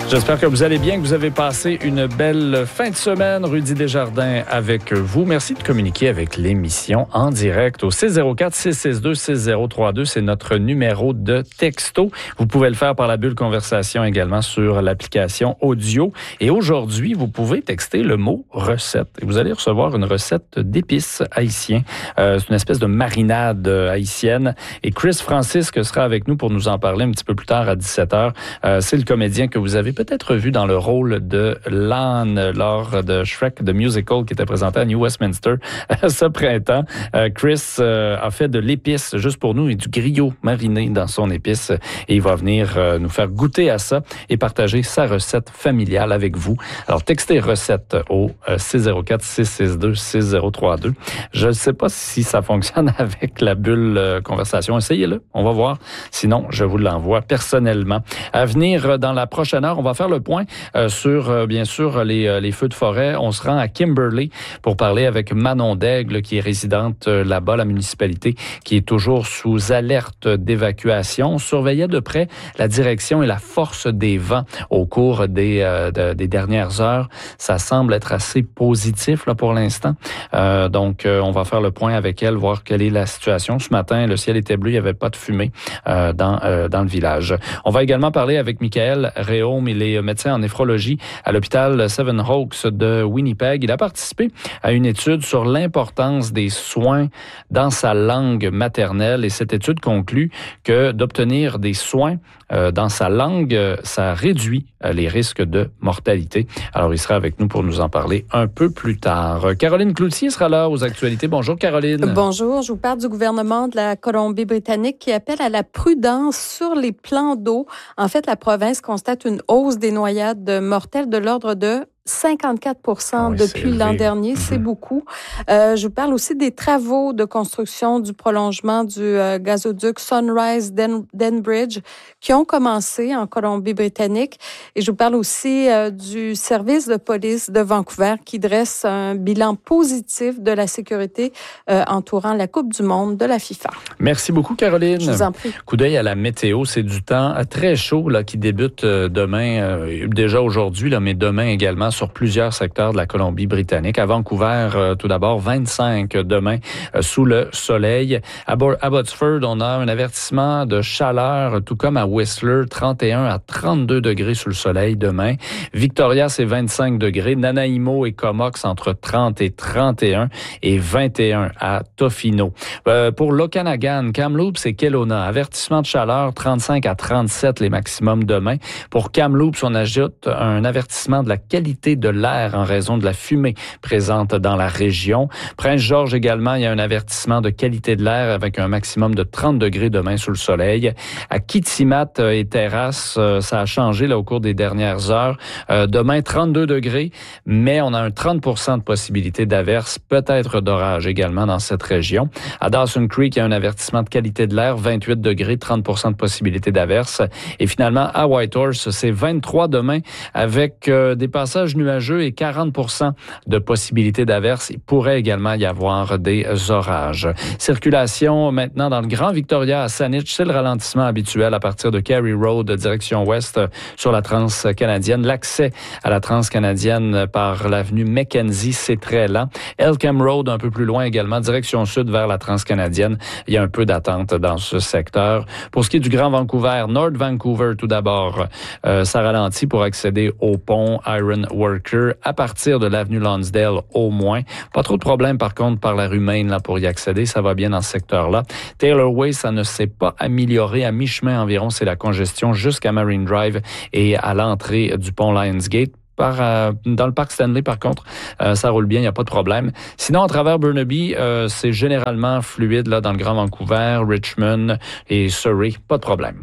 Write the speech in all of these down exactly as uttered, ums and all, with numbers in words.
J'espère que vous allez bien, que vous avez passé une belle fin de semaine. Rudy Desjardins avec vous. Merci de communiquer avec l'émission en direct au six zéro quatre, six six deux, six zéro trois deux. C'est notre numéro de texto. Vous pouvez le faire par la bulle conversation également sur l'application audio. Et aujourd'hui, vous pouvez texter le mot recette. Et vous allez recevoir une recette d'épices haïtiens. Euh, c'est une espèce de marinade haïtienne. Et Chris Francis sera avec nous pour nous en parler un petit peu plus tard à dix-sept heures. Euh, c'est le comédien que vous avez peut-être vu dans le rôle de Lan lors de Shrek The Musical qui était présenté à New Westminster ce printemps. Euh, Chris euh, a fait de l'épice juste pour nous et du griot mariné dans son épice et il va venir euh, nous faire goûter à ça et partager sa recette familiale avec vous. Alors textez recette au euh, six zéro quatre, six six deux, six zéro trois deux. Je ne sais pas si ça fonctionne avec la bulle euh, conversation. Essayez-le, on va voir. Sinon, je vous l'envoie personnellement. À venir dans la prochaine heure, on va faire le point euh, sur, euh, bien sûr, les, euh, les feux de forêt. On se rend à Kimberley pour parler avec Manon Daigle, qui est résidente euh, là-bas, la municipalité, qui est toujours sous alerte d'évacuation. On surveillait de près la direction et la force des vents au cours des, euh, de, des dernières heures. Ça semble être assez positif là pour l'instant. Euh, donc, euh, on va faire le point avec elle, voir quelle est la situation. Ce matin, le ciel était bleu, il n'y avait pas de fumée euh, dans, euh, dans le village. On va également parler avec Michael Réaume, il est médecin en néphrologie à l'hôpital Seven Oaks de Winnipeg. Il a participé à une étude sur l'importance des soins dans sa langue maternelle et cette étude conclut que d'obtenir des soins euh, dans sa langue, ça réduit euh, les risques de mortalité. Alors, il sera avec nous pour nous en parler un peu plus tard. Caroline Cloutier sera là aux actualités. Bonjour, Caroline. Bonjour, je vous parle du gouvernement de la Colombie-Britannique qui appelle à la prudence sur les plans d'eau. En fait, la province constate une hausse des noyades mortelles de l'ordre de cinquante-quatre pour cent oui, depuis l'an dernier, mm-hmm. c'est beaucoup. Euh, je vous parle aussi des travaux de construction du prolongement du euh, gazoduc Sunrise Den- Denbridge qui ont commencé en Colombie-Britannique. Et je vous parle aussi euh, du service de police de Vancouver qui dresse un bilan positif de la sécurité euh, entourant la Coupe du monde de la FIFA. Merci beaucoup, Caroline. Je vous en prie. Coup d'œil à la météo, c'est du temps très chaud là qui débute euh, demain, euh, déjà aujourd'hui, là, mais demain également sur plusieurs secteurs de la Colombie-Britannique. À Vancouver, euh, tout d'abord, vingt-cinq demain euh, sous le soleil. À Abbotsford, on a un avertissement de chaleur, tout comme à Whistler, trente et un à trente-deux degrés sous le soleil demain. Victoria, c'est vingt-cinq degrés. Nanaimo et Comox, entre trente et trente et un et vingt et un à Tofino. Euh, pour l'Okanagan, Kamloops et Kelowna, avertissement de chaleur, trente-cinq à trente-sept les maximums demain. Pour Kamloops, on ajoute un avertissement de la qualité de l'air en raison de la fumée présente dans la région. Prince-Georges également, il y a un avertissement de qualité de l'air avec un maximum de trente degrés demain sous le soleil. À Kitimat et Terrasse, ça a changé là au cours des dernières heures. Euh, demain, trente-deux degrés, mais on a un trente pour cent de possibilité d'averse, peut-être d'orage également dans cette région. À Dawson Creek, il y a un avertissement de qualité de l'air, vingt-huit degrés, trente pour cent de possibilité d'averse. Et finalement, à Whitehorse, c'est vingt-trois demain avec euh, des passages nuageux et quarante pour cent de possibilités d'averse. Il pourrait également y avoir des orages. Circulation maintenant dans le Grand Victoria à Saanich, c'est le ralentissement habituel à partir de Carey Road, direction ouest sur la transcanadienne. L'accès à la transcanadienne par l'avenue Mackenzie, c'est très lent. Elkham Road, un peu plus loin également, direction sud vers la transcanadienne. Il y a un peu d'attente dans ce secteur. Pour ce qui est du Grand Vancouver, North Vancouver tout d'abord, euh, ça ralentit pour accéder au pont Iron Worker à partir de l'avenue Lonsdale au moins. Pas trop de problèmes par contre par la rue Main là, pour y accéder. Ça va bien dans ce secteur-là. Taylor Way, ça ne s'est pas amélioré. À mi-chemin environ, c'est la congestion jusqu'à Marine Drive et à l'entrée du pont Lionsgate. Par, euh, dans le parc Stanley, par contre, euh, ça roule bien, il n'y a pas de problème. Sinon, à travers Burnaby, euh, c'est généralement fluide là dans le Grand Vancouver, Richmond et Surrey. Pas de problème.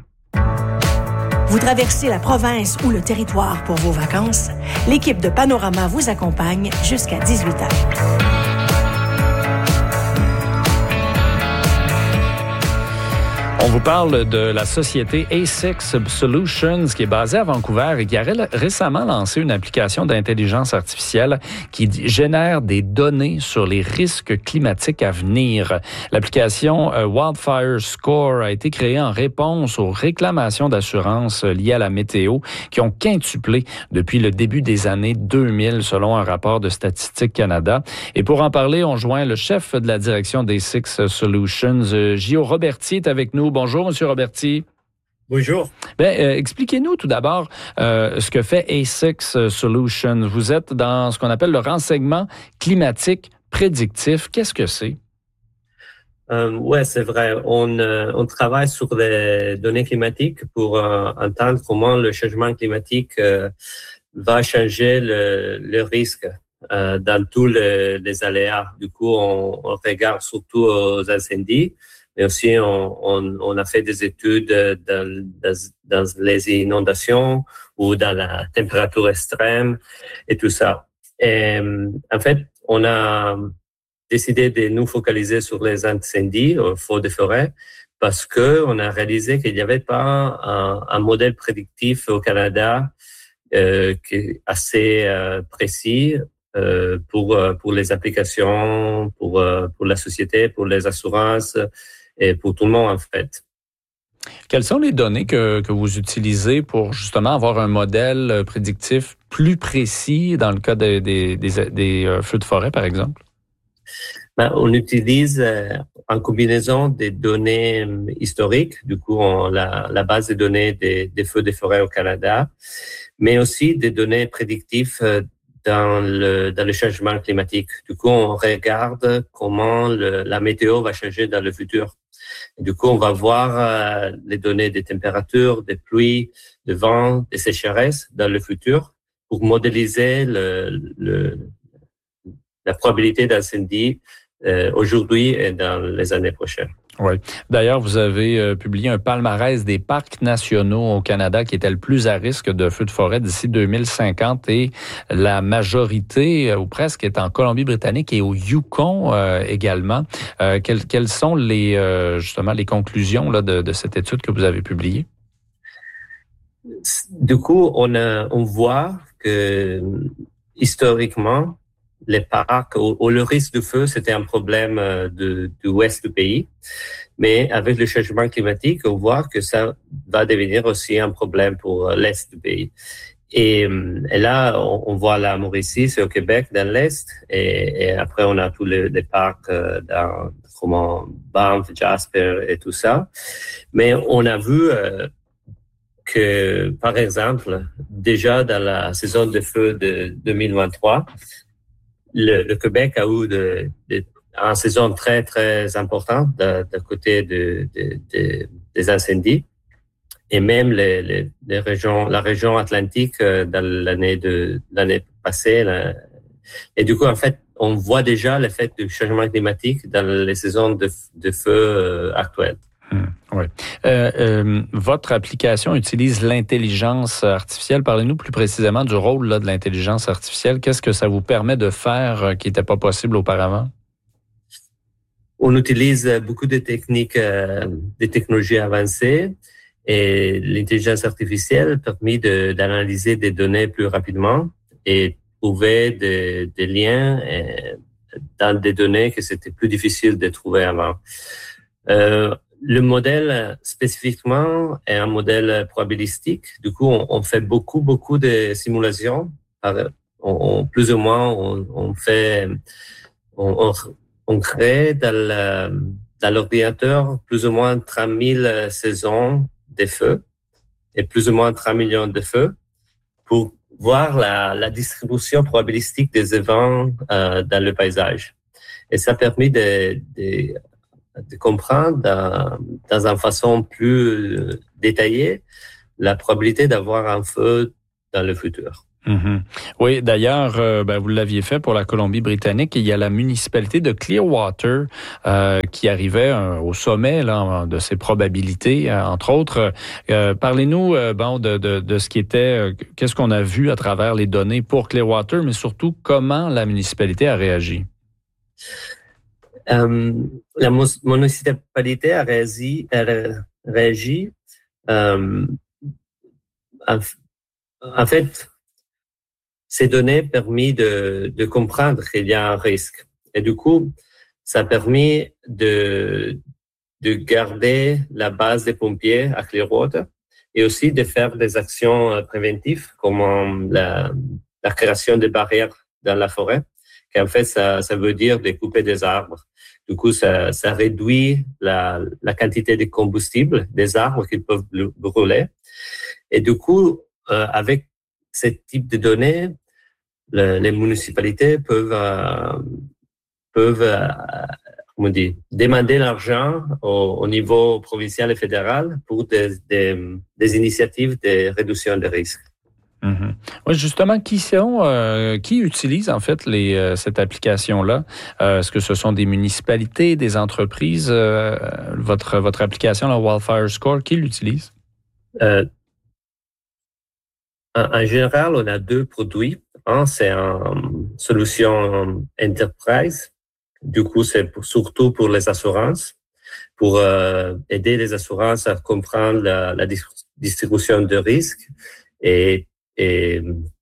Vous traversez la province ou le territoire pour vos vacances? L'équipe de Panorama vous accompagne jusqu'à dix-huit heures. On vous parle de la société A six Solutions qui est basée à Vancouver et qui a ré- récemment lancé une application d'intelligence artificielle qui génère des données sur les risques climatiques à venir. L'application euh, Wildfire Score a été créée en réponse aux réclamations d'assurance liées à la météo qui ont quintuplé depuis le début des années deux mille selon un rapport de Statistique Canada. Et pour en parler, on joint le chef de la direction d'A six Solutions, euh, Gio Roberti, est avec nous. Bonjour, Monsieur Roberti. Bonjour. Ben, euh, expliquez-nous tout d'abord euh, ce que fait A six Solutions. Vous êtes dans ce qu'on appelle le renseignement climatique prédictif. Qu'est-ce que c'est? Euh, oui, c'est vrai. On, euh, on travaille sur les données climatiques pour euh, entendre comment le changement climatique euh, va changer le, le risque euh, dans tous les, les aléas. Du coup, on, on regarde surtout aux incendies. Mais aussi, on, on, on a fait des études dans, dans, dans les inondations ou dans la température extrême et tout ça. Et en fait, on a décidé de nous focaliser sur les incendies, feux de forêt, parce que on a réalisé qu'il n'y avait pas un, un modèle prédictif au Canada euh, qui est assez euh, précis euh, pour pour les applications, pour pour la société, pour les assurances. Et pour tout le monde, en fait. Quelles sont les données que, que vous utilisez pour justement avoir un modèle prédictif plus précis dans le cas des, des, des, des euh, feux de forêt, par exemple? Ben, on utilise euh, en combinaison des données historiques, du coup, on, la, la base de données des, des feux de forêt au Canada, mais aussi des données prédictives euh, dans le, dans le changement climatique. Du coup, on regarde comment le, la météo va changer dans le futur. Et du coup, on va voir euh, les données des températures, des pluies, des vents, des sécheresses dans le futur pour modéliser le, le, la probabilité d'incendie euh, aujourd'hui et dans les années prochaines. Oui. D'ailleurs, vous avez euh, publié un palmarès des parcs nationaux au Canada qui était le plus à risque de feux de forêt d'ici deux mille cinquante et la majorité, euh, ou presque, est en Colombie-Britannique et au Yukon euh, également. Euh, quelles, quelles sont les euh, justement les conclusions là, de, de cette étude que vous avez publiée? Du coup, on, a, on voit que historiquement, les parcs où, où le risque de feu, c'était un problème de, de l'ouest du pays. Mais avec le changement climatique, on voit que ça va devenir aussi un problème pour l'est du pays. Et, et là, on, on voit la Mauricie, c'est au Québec, dans l'est. Et, et après, on a tous les, les parcs dans, comment, Banff, Jasper et tout ça. Mais on a vu euh, que, par exemple, déjà dans la saison de feu de deux mille vingt-trois, Le, le Québec a eu de, de, une saison très, très importante de, de côté de, de, de, des incendies. Et même les, les, les régions, la région atlantique dans l'année de, l'année passée. Là. Et du coup, en fait, on voit déjà l'effet du changement climatique dans les saisons de, de feu actuelles. Mmh, oui. Euh, euh, votre application utilise l'intelligence artificielle. Parlez-nous plus précisément du rôle là, de l'intelligence artificielle. Qu'est-ce que ça vous permet de faire euh, qui n'était pas possible auparavant? On utilise beaucoup de techniques, euh, des technologies avancées et l'intelligence artificielle permet de, d'analyser des données plus rapidement et trouver des, des liens euh, dans des données que c'était plus difficile de trouver avant. Euh, Le modèle spécifiquement est un modèle probabilistique. Du coup, on, on fait beaucoup, beaucoup de simulations. On, on, plus ou moins, on, on fait, on, on, on crée dans, le, dans l'ordinateur plus ou moins trente mille saisons de feux et plus ou moins trois millions de feux pour voir la, la distribution probabilistique des événements euh, dans le paysage. Et ça permet de, de de comprendre dans, dans une façon plus détaillée la probabilité d'avoir un feu dans le futur. Mm-hmm. Oui, d'ailleurs, euh, ben, vous l'aviez fait pour la Colombie-Britannique. Il y a la municipalité de Clearwater euh, qui arrivait euh, au sommet là, de ses probabilités, euh, entre autres. Euh, parlez-nous euh, bon, de, de, de ce qui était, euh, qu'est-ce qu'on a vu à travers les données pour Clearwater, mais surtout comment la municipalité a réagi. Euh, la municipalité a réagi, a réagit. Euh, en, en fait, ces données permis de, de comprendre qu'il y a un risque. Et du coup, ça a permis de, de garder la base des pompiers à Clearwater et aussi de faire des actions préventives comme la, la création de barrières dans la forêt. Qu'en fait, ça, ça veut dire de couper des arbres. Du coup, ça, ça réduit la, la quantité de combustible des arbres qu'ils peuvent brûler. Et du coup, euh, avec ce type de données, le, les municipalités peuvent, euh, peuvent euh, comment dire, demander l'argent au, au niveau provincial et fédéral pour des, des, des initiatives de réduction des risques. Mm-hmm. Oui, justement, qui sont, euh, qui utilisent en fait les, euh, cette application-là? Euh, est-ce que ce sont des municipalités, des entreprises? Euh, votre, votre application, la Wildfire Score, qui l'utilise? Euh, en, en général, on a deux produits. Un, c'est une solution enterprise. Du coup, c'est pour, surtout pour les assurances, pour euh, aider les assurances à comprendre la, la distribution de risques et et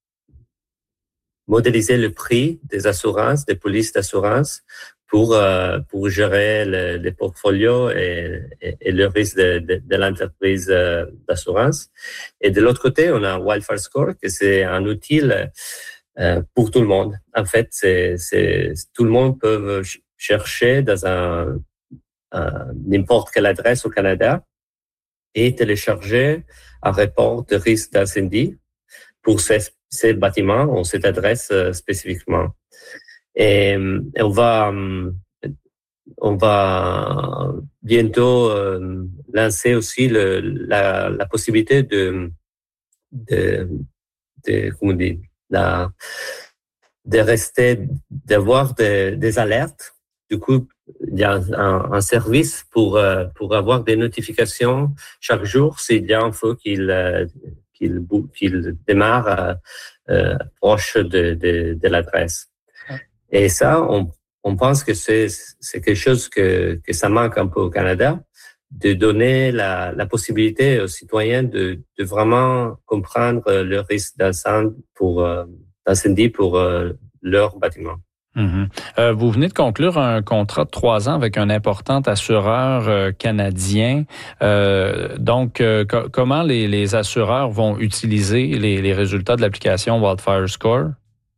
modéliser le prix des assurances, des polices d'assurance pour euh, pour gérer le, les portfolios et, et, et le risque de, de, de l'entreprise euh, d'assurance. Et de l'autre côté, on a Wildfire Score, que c'est un outil euh, pour tout le monde. En fait, c'est, c'est tout le monde peut chercher dans un, un n'importe quelle adresse au Canada et télécharger un rapport de risque d'incendie pour ces, ces bâtiments ou cette adresse euh, spécifiquement. Et, et on va on va bientôt euh, lancer aussi le, la, la possibilité de de, de comment dire, la, de rester, d'avoir des, des alertes. Du coup, il y a un, un service pour euh, pour avoir des notifications chaque jour s'il y a un feu qu'il euh, qu'il, qu'il démarre euh, proche de, de, de l'adresse. Et ça, on, on pense que c'est, c'est quelque chose que, que ça manque un peu au Canada, de donner la, la possibilité aux citoyens de, de vraiment comprendre le risque d'incendie pour, euh, d'incendie pour euh, leur bâtiment. Mm-hmm. Euh, vous venez de conclure un contrat de trois ans avec un important assureur euh, canadien. Euh, donc, euh, co- comment les, les assureurs vont utiliser les, les résultats de l'application Wildfire Score?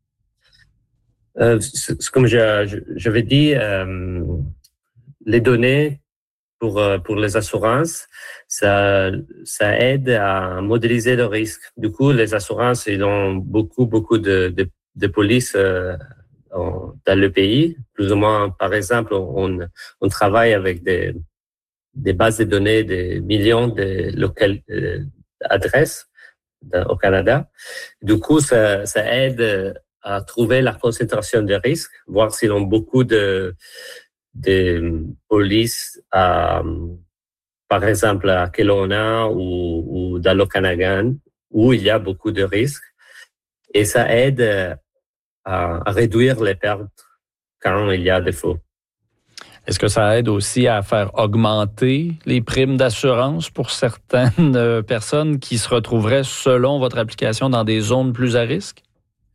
Euh, c'est, c'est comme je, je, j'avais dit, euh, les données pour pour les assurances, ça ça aide à modéliser le risque. Du coup, les assurances, ils ont beaucoup beaucoup de de, de polices euh, dans le pays, plus ou moins. Par exemple, on, on travaille avec des, des bases de données, des millions de locales, euh, adresses au Canada. Du coup, ça, ça aide à trouver la concentration des risques, voir s'ils ont beaucoup de, de polices, à, par exemple à Kelowna ou, ou dans l'Okanagan, où il y a beaucoup de risques. Et ça aide à, à réduire les pertes quand il y a des feux. Est-ce que ça aide aussi à faire augmenter les primes d'assurance pour certaines personnes qui se retrouveraient, selon votre application, dans des zones plus à risque?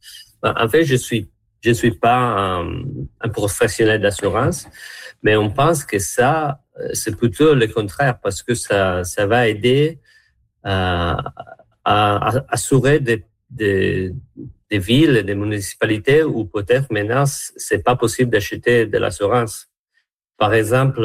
En fait, je suis je suis pas un, un professionnel d'assurance, mais on pense que ça, c'est plutôt le contraire, parce que ça ça va aider à, à, à assurer des, des des villes, des municipalités où peut-être maintenant c'est pas possible d'acheter de l'assurance. Par exemple,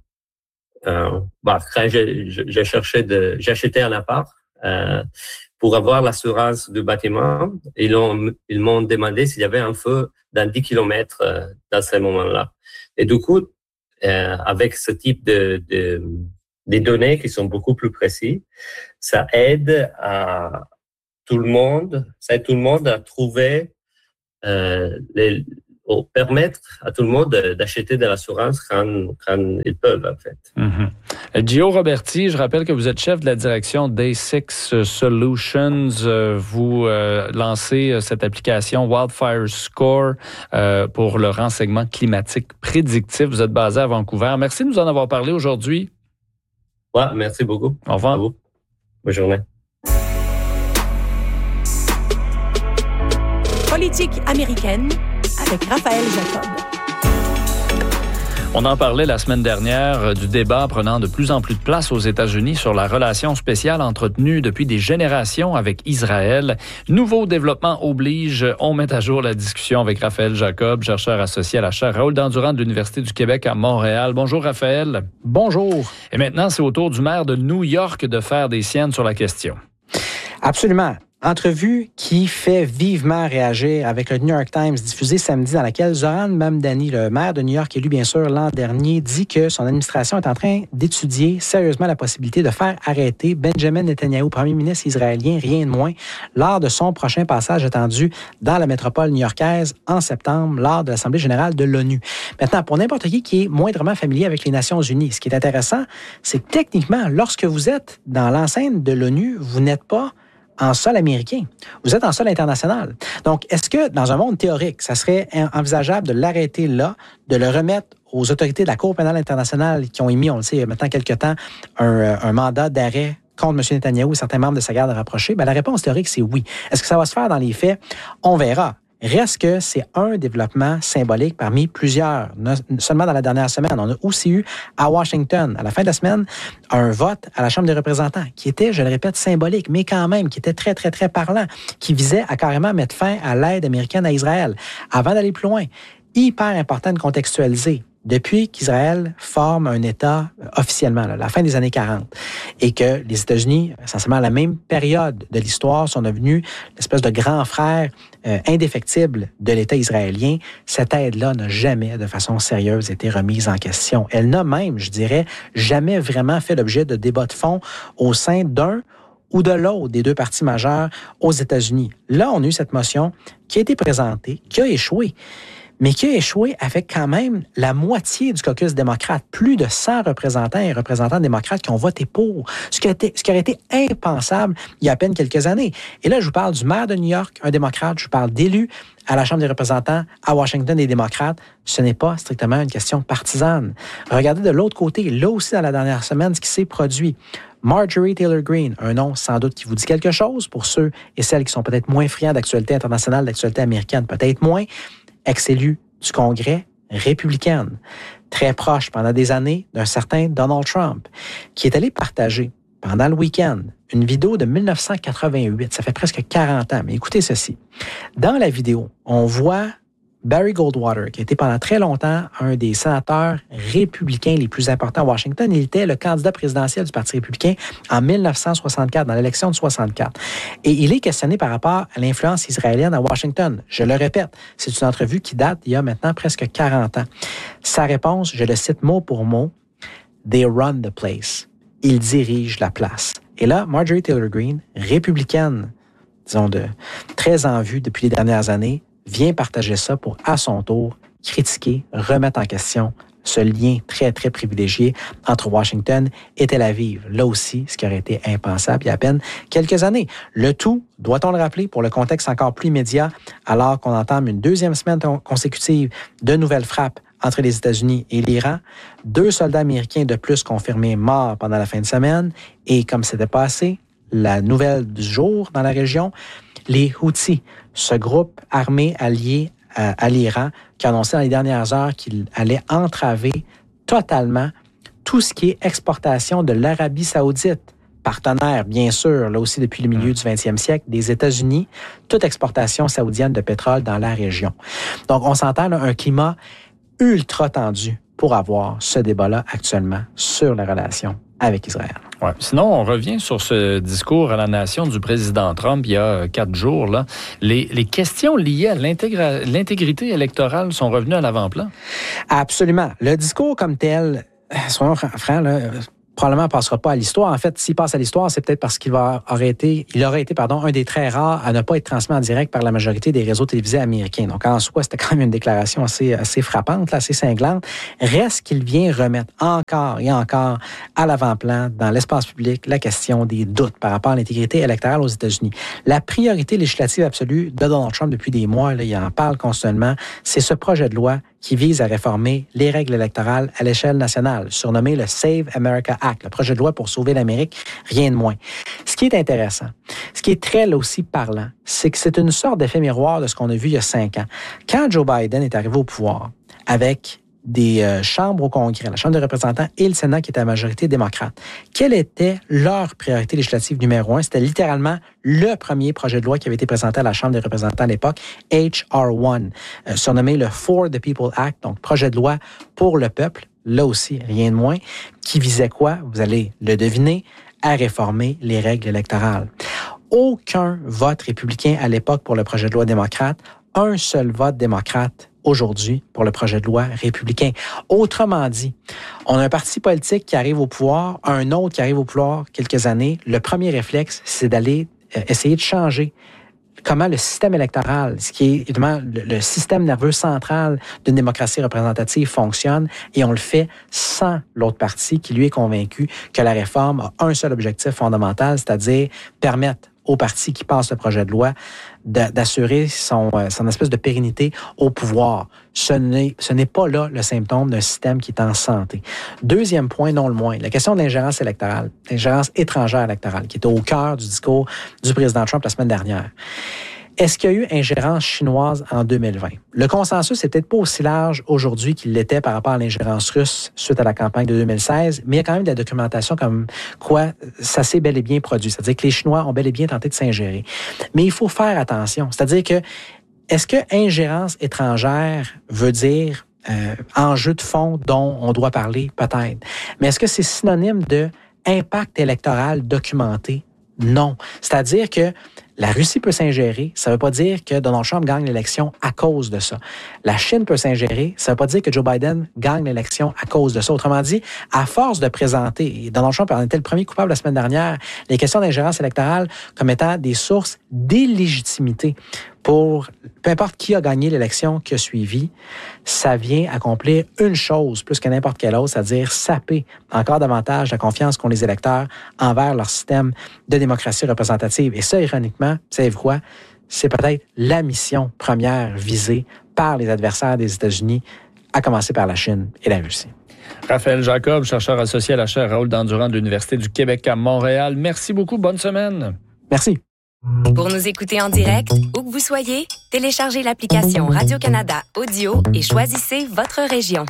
euh, bah, quand j'ai, j'ai cherché de, j'ai acheté un appart euh, pour avoir l'assurance du bâtiment, ils ont, ils m'ont demandé s'il y avait un feu dans dix kilomètres euh, dans ce moment-là. Et du coup, euh, avec ce type de, de des données qui sont beaucoup plus précises, ça aide à tout le monde, ça aide tout le monde à trouver, euh, les, ou permettre à tout le monde d'acheter de l'assurance quand, quand ils peuvent, en fait. Mm-hmm. Gio Roberti, je rappelle que vous êtes chef de la direction Day six Solutions. Vous euh, lancez cette application Wildfire Score euh, pour le renseignement climatique prédictif. Vous êtes basé à Vancouver. Merci de nous en avoir parlé aujourd'hui. Ouais, merci beaucoup. Au revoir. À vous. Bonne journée. Politique américaine avec Raphaël Jacob. On en parlait la semaine dernière du débat prenant de plus en plus de place aux États-Unis sur la relation spéciale entretenue depuis des générations avec Israël. Nouveau développement oblige, on met à jour la discussion avec Raphaël Jacob, chercheur associé à la chaire Raoul Dandurand de l'Université du Québec à Montréal. Bonjour Raphaël. Bonjour. Et maintenant, c'est au tour du maire de New York de faire des siennes sur la question. Absolument. Entrevue qui fait vivement réagir avec le New York Times diffusée samedi dans laquelle Zoran Mamdani, le maire de New York élu bien sûr l'an dernier, dit que son administration est en train d'étudier sérieusement la possibilité de faire arrêter Benjamin Netanyahu, premier ministre israélien, rien de moins, lors de son prochain passage attendu dans la métropole new-yorkaise en septembre lors de l'Assemblée générale de l'ONU. Maintenant, pour n'importe qui qui est moindrement familier avec les Nations unies, ce qui est intéressant, c'est que techniquement, lorsque vous êtes dans l'enceinte de l'ONU, vous n'êtes pas en sol américain. Vous êtes en sol international. Donc, est-ce que, dans un monde théorique, ça serait envisageable de l'arrêter là, de le remettre aux autorités de la Cour pénale internationale qui ont émis, on le sait, maintenant quelques temps, un, un mandat d'arrêt contre M. Netanyahou et certains membres de sa garde rapprochée? Bien, la réponse théorique, c'est oui. Est-ce que ça va se faire dans les faits? On verra. Reste que c'est un développement symbolique parmi plusieurs. Seulement dans la dernière semaine, on a aussi eu à Washington, à la fin de la semaine, un vote à la Chambre des représentants qui était, je le répète, symbolique, mais quand même, qui était très, très, très parlant, qui visait à carrément mettre fin à l'aide américaine à Israël. Avant d'aller plus loin, hyper important de contextualiser. Depuis qu'Israël forme un État officiellement, là, la fin des années quarante, et que les États-Unis, essentiellement à la même période de l'histoire, sont devenus l'espèce de grand frère euh, indéfectible de l'État israélien, cette aide-là n'a jamais, de façon sérieuse, été remise en question. Elle n'a même, je dirais, jamais vraiment fait l'objet de débats de fond au sein d'un ou de l'autre des deux partis majeurs aux États-Unis. Là, on a eu cette motion qui a été présentée, qui a échoué, mais qui a échoué avec quand même la moitié du caucus démocrate. Plus de cent représentants et représentants démocrates qui ont voté pour, ce qui, a été, ce qui aurait été impensable il y a à peine quelques années. Et là, je vous parle du maire de New York, un démocrate, je vous parle d'élus à la Chambre des représentants, à Washington, des démocrates. Ce n'est pas strictement une question partisane. Regardez de l'autre côté, là aussi dans la dernière semaine, ce qui s'est produit. Marjorie Taylor Greene, un nom sans doute qui vous dit quelque chose pour ceux et celles qui sont peut-être moins friands d'actualité internationale, d'actualité américaine, peut-être moins, ex-élue du Congrès républicaine, très proche pendant des années d'un certain Donald Trump, qui est allé partager pendant le week-end une vidéo de dix-neuf cent quatre-vingt-huit. Ça fait presque quarante ans, mais écoutez ceci. Dans la vidéo, on voit Barry Goldwater, qui a été pendant très longtemps un des sénateurs républicains les plus importants à Washington. Il était le candidat présidentiel du Parti républicain en dix-neuf cent soixante-quatre, dans l'élection de soixante-quatre. Et il est questionné par rapport à l'influence israélienne à Washington. Je le répète, c'est une entrevue qui date il y a maintenant presque quarante ans. Sa réponse, je le cite mot pour mot, « They run the place ». Ils dirigent la place. Et là, Marjorie Taylor Greene, républicaine, disons, de très en vue depuis les dernières années, vient partager ça pour, à son tour, critiquer, remettre en question ce lien très, très privilégié entre Washington et Tel Aviv. Là aussi, ce qui aurait été impensable il y a à peine quelques années. Le tout, doit-on le rappeler, pour le contexte encore plus immédiat, alors qu'on entame une deuxième semaine consécutive de nouvelles frappes entre les États-Unis et l'Iran, deux soldats américains de plus confirmés morts pendant la fin de semaine, et comme c'était passé, la nouvelle du jour dans la région, les Houthis, ce groupe armé allié à, à l'Iran, qui a annoncé dans les dernières heures qu'il allait entraver totalement tout ce qui est exportation de l'Arabie saoudite, partenaire, bien sûr, là aussi depuis le milieu du vingtième siècle, des États-Unis, toute exportation saoudienne de pétrole dans la région. Donc, on s'entend là, un climat ultra tendu pour avoir ce débat-là actuellement sur la relation avec Israël. Ouais. Sinon, on revient sur ce discours à la nation du président Trump il y a quatre jours. Là. Les, les questions liées à l'intégra- l'intégrité électorale sont revenues à l'avant-plan? Absolument. Le discours comme tel, soyons francs, là, probablement ne passera pas à l'histoire. En fait, s'il passe à l'histoire, c'est peut-être parce qu'il va, aurait été, il aurait été pardon, un des très rares à ne pas être transmis en direct par la majorité des réseaux télévisés américains. Donc, en soi, c'était quand même une déclaration assez, assez frappante, là, assez cinglante. Reste qu'il vient remettre encore et encore à l'avant-plan, dans l'espace public, la question des doutes par rapport à l'intégrité électorale aux États-Unis. La priorité législative absolue de Donald Trump depuis des mois, là, il en parle constamment, c'est ce projet de loi qui vise à réformer les règles électorales à l'échelle nationale, surnommé le Save America Act, le projet de loi pour sauver l'Amérique, rien de moins. Ce qui est intéressant, ce qui est très là aussi parlant, c'est que c'est une sorte d'effet miroir de ce qu'on a vu il y a cinq ans. Quand Joe Biden est arrivé au pouvoir avec des euh, chambres au Congrès, la Chambre des représentants et le Sénat qui était à majorité démocrate, quelle était leur priorité législative numéro un? C'était littéralement le premier projet de loi qui avait été présenté à la Chambre des représentants à l'époque, H R un, euh, surnommé le For the People Act, donc projet de loi pour le peuple, là aussi, rien de moins, qui visait quoi? Vous allez le deviner, à réformer les règles électorales. Aucun vote républicain à l'époque pour le projet de loi démocrate, un seul vote démocrate aujourd'hui pour le projet de loi républicain. Autrement dit, on a un parti politique qui arrive au pouvoir, un autre qui arrive au pouvoir quelques années. Le premier réflexe, c'est d'aller euh, essayer de changer comment le système électoral, ce qui est évidemment le, le système nerveux central d'une démocratie représentative fonctionne, et on le fait sans l'autre parti qui lui est convaincu que la réforme a un seul objectif fondamental, c'est-à-dire permettre au parti qui passe le projet de loi d'assurer son, son espèce de pérennité au pouvoir. Ce n'est, ce n'est pas là le symptôme d'un système qui est en santé. Deuxième point, non le moins, la question de l'ingérence électorale, l'ingérence étrangère électorale, qui était au cœur du discours du président Trump la semaine dernière. Est-ce qu'il y a eu ingérence chinoise en deux mille vingt? Le consensus n'est peut-être pas aussi large aujourd'hui qu'il l'était par rapport à l'ingérence russe suite à la campagne de deux mille seize, mais il y a quand même de la documentation comme quoi ça s'est bel et bien produit. C'est-à-dire que les Chinois ont bel et bien tenté de s'ingérer. Mais il faut faire attention. C'est-à-dire que, est-ce que ingérence étrangère veut dire euh, enjeu de fond dont on doit parler? Peut-être. Mais est-ce que c'est synonyme de impact électoral documenté? Non. C'est-à-dire que la Russie peut s'ingérer, ça ne veut pas dire que Donald Trump gagne l'élection à cause de ça. La Chine peut s'ingérer, ça ne veut pas dire que Joe Biden gagne l'élection à cause de ça. Autrement dit, à force de présenter, et Donald Trump en était le premier coupable la semaine dernière, les questions d'ingérence électorale comme étant des sources d'illégitimité pour peu importe qui a gagné l'élection qui a suivi, ça vient accomplir une chose plus que n'importe quelle autre, c'est-à-dire saper encore davantage la confiance qu'ont les électeurs envers leur système de démocratie représentative. Et ça, ironiquement, savez-vous quoi? C'est peut-être la mission première visée par les adversaires des États-Unis, à commencer par la Chine et la Russie. Raphaël Jacob, chercheur associé à la chaire Raoul Dandurand de l'Université du Québec à Montréal. Merci beaucoup. Bonne semaine. Merci. Pour nous écouter en direct, où que vous soyez, téléchargez l'application Radio-Canada Audio et choisissez votre région.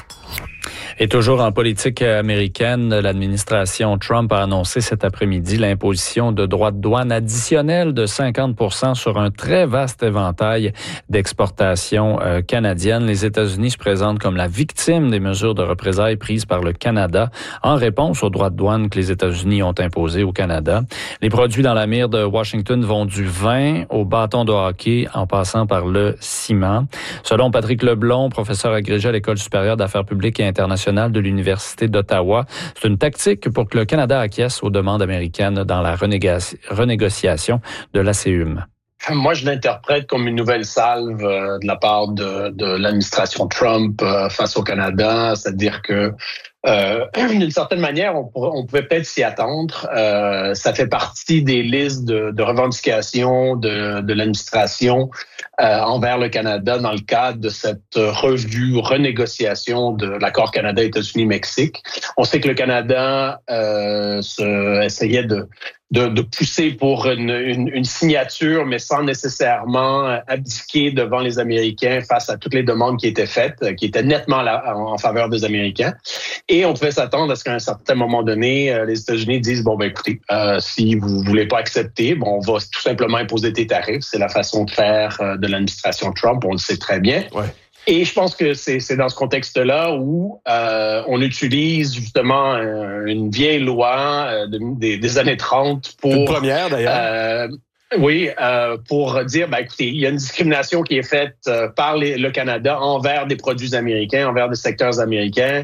Et toujours en politique américaine, l'administration Trump a annoncé cet après-midi l'imposition de droits de douane additionnels de cinquante pour cent sur un très vaste éventail d'exportations euh, canadiennes. Les États-Unis se présentent comme la victime des mesures de représailles prises par le Canada en réponse aux droits de douane que les États-Unis ont imposés au Canada. Les produits dans la mire de Washington vont du vin au bâton de hockey en passant par le ciment. Selon Patrick Leblond, professeur agrégé à l'École supérieure d'affaires publiques et internationales de l'Université d'Ottawa, c'est une tactique pour que le Canada acquiesce aux demandes américaines dans la renégoci- renégociation de l'A C U M. Moi, je l'interprète comme une nouvelle salve euh, de la part de, de l'administration Trump euh, face au Canada, c'est-à-dire que Euh, d'une certaine manière, on, pour, on pouvait peut-être s'y attendre. Euh, ça fait partie des listes de, de revendications de, de l'administration euh, envers le Canada dans le cadre de cette revue, renégociation de l'accord Canada-États-Unis-Mexique. On sait que le Canada euh, se, essayait de De, de pousser pour une, une, une signature, mais sans nécessairement abdiquer devant les Américains face à toutes les demandes qui étaient faites, qui étaient nettement là, en, en faveur des Américains. Et on pouvait s'attendre à ce qu'à un certain moment donné, les États-Unis disent, bon, ben écoutez, euh, si vous voulez pas accepter, bon, on va tout simplement imposer des tarifs. C'est la façon de faire de l'administration Trump, on le sait très bien. Ouais. Et je pense que c'est, c'est dans ce contexte-là où euh, on utilise justement euh, une vieille loi euh, de, des, des années trente pour... Une première, d'ailleurs. Euh, oui, euh, pour dire, ben, écoutez, il y a une discrimination qui est faite euh, par les, le Canada envers des produits américains, envers des secteurs américains.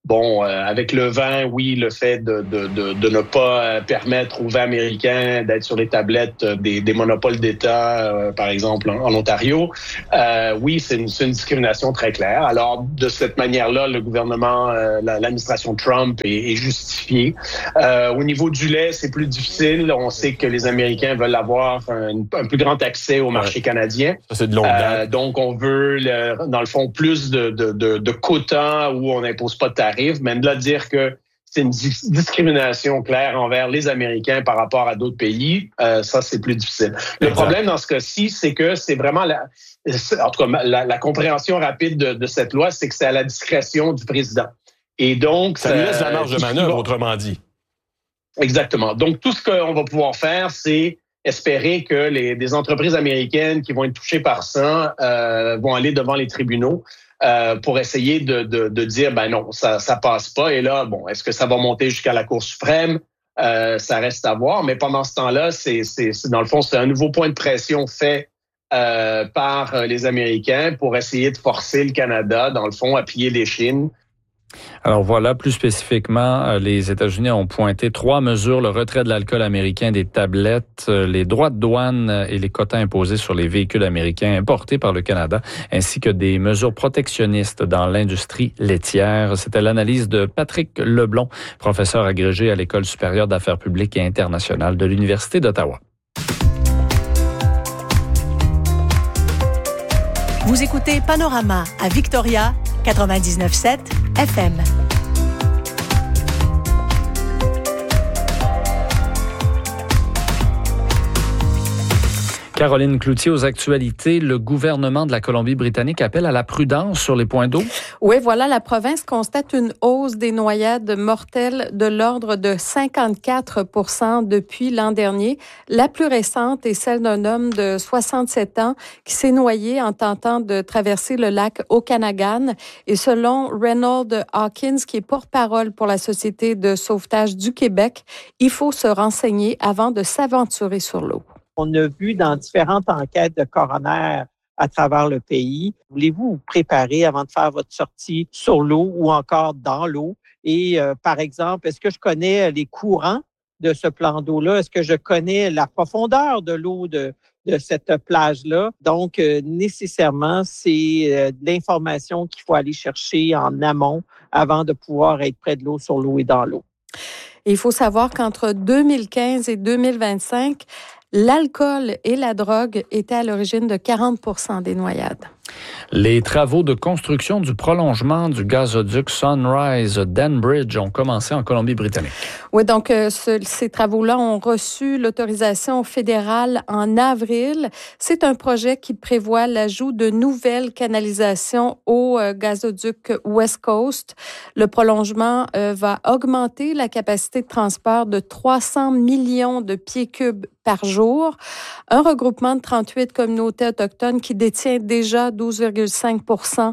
Bon, euh, avec le vin, oui, le fait de, de, de, de ne pas permettre aux vins américains d'être sur les tablettes des, des monopoles d'État, euh, par exemple en, en Ontario, euh, oui, c'est une, c'est une discrimination très claire. Alors, de cette manière-là, le gouvernement, euh, l'administration Trump est, est justifiée. Euh, au niveau du lait, c'est plus difficile. On sait que les Américains veulent avoir un, un plus grand accès au marché ouais. canadien. Ça, c'est de longue date. Euh, donc, on veut, le, dans le fond, plus de, de, de, de quotas où on n'impose pas de tarifs. Mais de là dire que c'est une discrimination claire envers les Américains par rapport à d'autres pays, euh, ça, c'est plus difficile. Le exact. Problème dans ce cas-ci, c'est que c'est vraiment la, en tout cas, la, la compréhension rapide de, de cette loi, c'est que c'est à la discrétion du président. Et donc, ça lui laisse la marge de manœuvre, autrement dit. Exactement. Donc, tout ce qu'on va pouvoir faire, c'est espérer que les des entreprises américaines qui vont être touchées par ça euh, vont aller devant les tribunaux. Euh, pour essayer de, de, de dire, ben non, ça ça passe pas. Et là, bon, est-ce que ça va monter jusqu'à la Cour suprême? Euh, ça reste à voir. Mais pendant ce temps-là, c'est, c'est, c'est dans le fond, c'est un nouveau point de pression fait euh, par les Américains pour essayer de forcer le Canada, dans le fond, à plier les Chines. Alors voilà, plus spécifiquement, les États-Unis ont pointé trois mesures, le retrait de l'alcool américain des tablettes, les droits de douane et les quotas imposés sur les véhicules américains importés par le Canada, ainsi que des mesures protectionnistes dans l'industrie laitière. C'était l'analyse de Patrick Leblond, professeur agrégé à l'École supérieure d'affaires publiques et internationales de l'Université d'Ottawa. Vous écoutez Panorama à Victoria, quatre-vingt-dix-neuf virgule sept F M. Caroline Cloutier, aux actualités, le gouvernement de la Colombie-Britannique appelle à la prudence sur les points d'eau. Oui, voilà, la province constate une hausse des noyades mortelles de l'ordre de cinquante-quatre pour cent depuis l'an dernier. La plus récente est celle d'un homme de soixante-sept ans qui s'est noyé en tentant de traverser le lac Okanagan. Et selon Reynold Hawkins, qui est porte-parole pour la Société de sauvetage du Québec, il faut se renseigner avant de s'aventurer sur l'eau. On a vu dans différentes enquêtes de coroner à travers le pays. Voulez-vous vous préparer avant de faire votre sortie sur l'eau ou encore dans l'eau? Et euh, par exemple, est-ce que je connais les courants de ce plan d'eau-là? Est-ce que je connais la profondeur de l'eau de, de cette plage-là? Donc, euh, nécessairement, c'est euh, de l'information qu'il faut aller chercher en amont avant de pouvoir être près de l'eau, sur l'eau et dans l'eau. Et il faut savoir qu'entre deux mille quinze et deux mille vingt-cinq, l'alcool et la drogue étaient à l'origine de quarante pour cent des noyades. Les travaux de construction du prolongement du gazoduc Sunrise Danbridge ont commencé en Colombie-Britannique. Oui, donc euh, ce, ces travaux-là ont reçu l'autorisation fédérale en avril. C'est un projet qui prévoit l'ajout de nouvelles canalisations au euh, gazoduc West Coast. Le prolongement euh, va augmenter la capacité de transport de trois cents millions de pieds cubes par jour. Un regroupement de trente-huit communautés autochtones qui détient déjà douze virgule cinq pour cent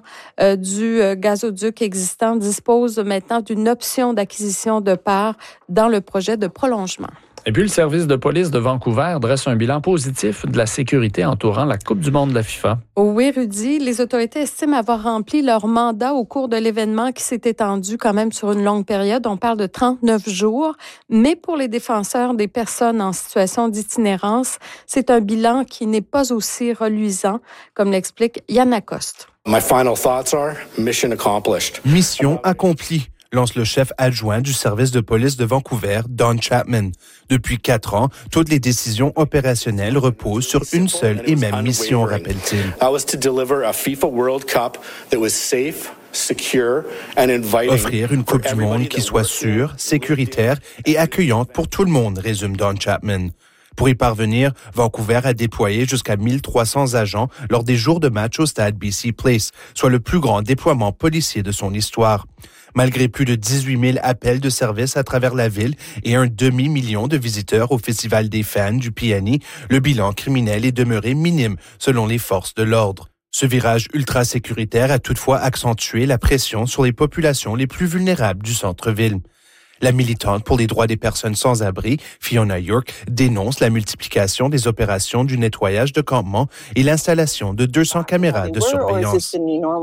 du gazoduc existant dispose maintenant d'une option d'acquisition de parts dans le projet de prolongement. Et puis, le service de police de Vancouver dresse un bilan positif de la sécurité entourant la Coupe du monde de la FIFA. Oui, Rudy, les autorités estiment avoir rempli leur mandat au cours de l'événement qui s'est étendu quand même sur une longue période. On parle de trente-neuf jours. Mais pour les défenseurs des personnes en situation d'itinérance, c'est un bilan qui n'est pas aussi reluisant, comme l'explique Yann Lacoste. My final thoughts are mission accomplished. Mission accomplie, lance le chef adjoint du service de police de Vancouver, Don Chapman. Depuis quatre ans, toutes les décisions opérationnelles reposent sur une seule et même mission, rappelle-t-il. I was to deliver a FIFA World Cup that was safe, secure and inviting. Offrir une Coupe du monde qui soit sûre, sécuritaire et accueillante pour tout le monde, résume Don Chapman. Pour y parvenir, Vancouver a déployé jusqu'à mille trois cents agents lors des jours de match au stade B C Place, soit le plus grand déploiement policier de son histoire. Malgré plus de dix-huit mille appels de service à travers la ville et un demi-million de visiteurs au Festival des fans du P N I, le bilan criminel est demeuré minime selon les forces de l'ordre. Ce virage ultra-sécuritaire a toutefois accentué la pression sur les populations les plus vulnérables du centre-ville. La militante pour les droits des personnes sans abri, Fiona York, dénonce la multiplication des opérations du nettoyage de campements et l'installation de deux cents caméras de surveillance.